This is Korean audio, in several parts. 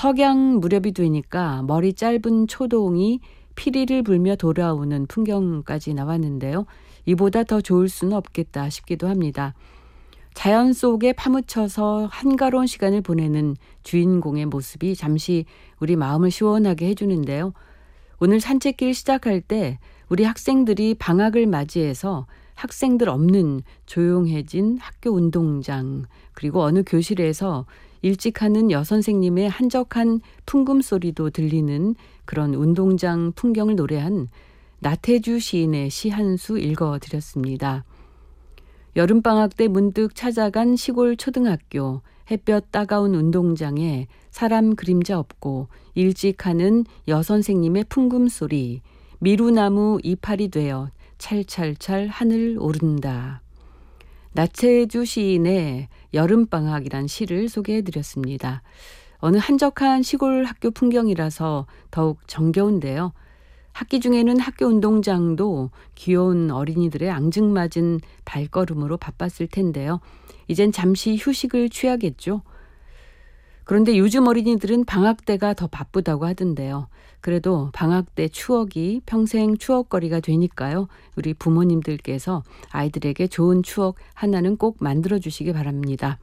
석양 무렵이 되니까 머리 짧은 초동이 피리를 불며 돌아오는 풍경까지 나왔는데요. 이보다 더 좋을 수는 없겠다 싶기도 합니다. 자연 속에 파묻혀서 한가로운 시간을 보내는 주인공의 모습이 잠시 우리 마음을 시원하게 해주는데요. 오늘 산책길 시작할 때 우리 학생들이 방학을 맞이해서 학생들 없는 조용해진 학교 운동장, 그리고 어느 교실에서 일찍 하는 여선생님의 한적한 풍금 소리도 들리는 그런 운동장 풍경을 노래한 나태주 시인의 시 한 수 읽어드렸습니다. 여름방학 때 문득 찾아간 시골 초등학교, 햇볕 따가운 운동장에 사람 그림자 없고 일찍 하는 여선생님의 풍금 소리, 미루나무 이파리 되어 찰찰찰 하늘 오른다. 나태주 시인의 여름방학이란 시를 소개해드렸습니다. 어느 한적한 시골 학교 풍경이라서 더욱 정겨운데요. 학기 중에는 학교 운동장도 귀여운 어린이들의 앙증맞은 발걸음으로 바빴을 텐데요. 이젠 잠시 휴식을 취하겠죠. 그런데 요즘 어린이들은 방학 때가 더 바쁘다고 하던데요. 그래도 방학 때 추억이 평생 추억거리가 되니까요. 우리 부모님들께서 아이들에게 좋은 추억 하나는 꼭 만들어주시기 바랍니다.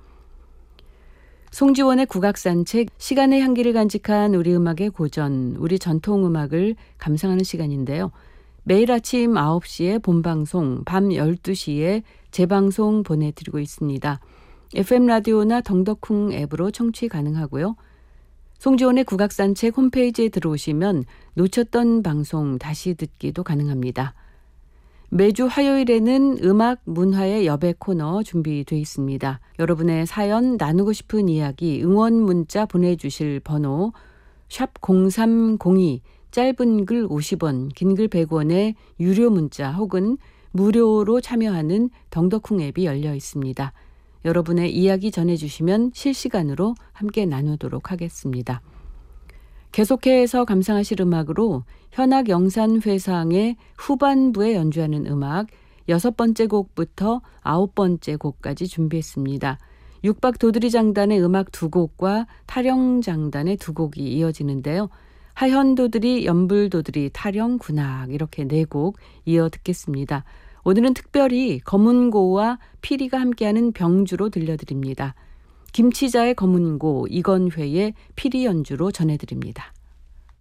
송지원의 국악산책, 시간의 향기를 간직한 우리 음악의 고전, 우리 전통음악을 감상하는 시간인데요. 매일 아침 9시에 본방송, 밤 12시에 재방송 보내드리고 있습니다. FM 라디오나 덩덕쿵 앱으로 청취 가능하고요. 송지원의 국악산책 홈페이지에 들어오시면 놓쳤던 방송 다시 듣기도 가능합니다. 매주 화요일에는 음악 문화의 여백 코너 준비되어 있습니다. 여러분의 사연, 나누고 싶은 이야기, 응원 문자 보내주실 번호 샵 0302, 짧은 글 50원, 긴 글 100원의 유료 문자 혹은 무료로 참여하는 덩덕쿵 앱이 열려 있습니다. 여러분의 이야기 전해주시면 실시간으로 함께 나누도록 하겠습니다. 계속해서 감상하실 음악으로 현악영산회상의 후반부에 연주하는 음악 6번째 곡부터 9번째 곡까지 준비했습니다. 육박 도드리장단의 음악 2곡과 타령장단의 2곡이 이어지는데요. 하현도드리, 연불도드리, 타령, 군악 이렇게 4곡 이어 듣겠습니다. 오늘은 특별히 검은고와 피리가 함께하는 병주로 들려드립니다. 김치자의 검은고, 이건회의 피리 연주로 전해드립니다.